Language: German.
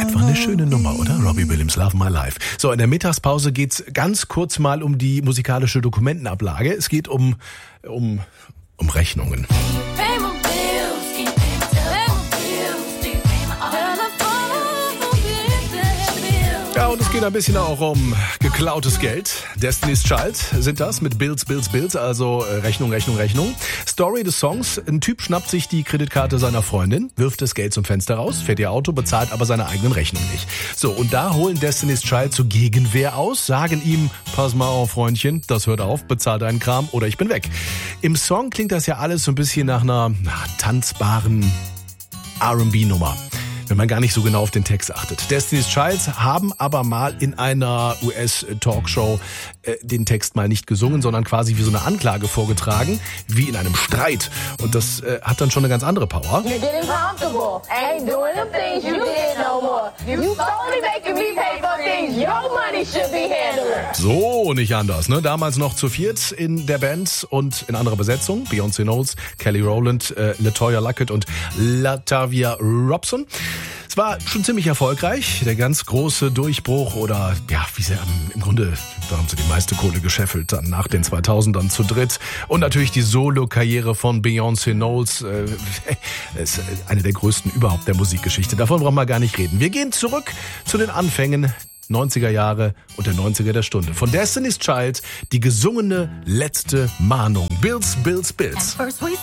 Einfach eine schöne Nummer, oder? Robbie Williams, Love My Life. So, in der Mittagspause geht's ganz kurz mal um die musikalische Dokumentenablage. Es geht um Rechnungen. Ja, und es geht ein bisschen auch um geklautes Geld. Destiny's Child sind das mit Bills, also Rechnung. Story des Songs: Ein Typ schnappt sich die Kreditkarte seiner Freundin, wirft das Geld zum Fenster raus, fährt ihr Auto, bezahlt aber seine eigenen Rechnungen nicht. So, und da holen Destiny's Child zur Gegenwehr aus, sagen ihm: Pass mal auf, Freundchen, das hört auf, bezahl deinen Kram oder ich bin weg. Im Song klingt das ja alles so ein bisschen nach einer tanzbaren R&B-Nummer, wenn man gar nicht so genau auf den Text achtet. Destiny's Child haben aber mal in einer US-Talkshow den Text mal nicht gesungen, sondern quasi wie so eine Anklage vorgetragen, wie in einem Streit. Und das hat dann schon eine ganz andere Power. You're getting comfortable. I ain't doing the things you did no more. You slowly making me pay for things your money should be handling. So, nicht anders, ne? Damals noch zu viert in der Band und in anderer Besetzung. Beyoncé Knowles, Kelly Rowland, LaToya Luckett und Latavia Robson. Es war schon ziemlich erfolgreich, der ganz große Durchbruch oder ja, wie sie im Grunde, da haben sie die meiste Kohle gescheffelt, dann nach den 2000ern zu dritt. Und natürlich die Solo-Karriere von Beyoncé Knowles, ist eine der größten überhaupt der Musikgeschichte. Davon brauchen wir gar nicht reden. Wir gehen zurück zu den Anfängen 90er Jahre und der 90er der Stunde. Von Destiny's Child die gesungene letzte Mahnung. Bills.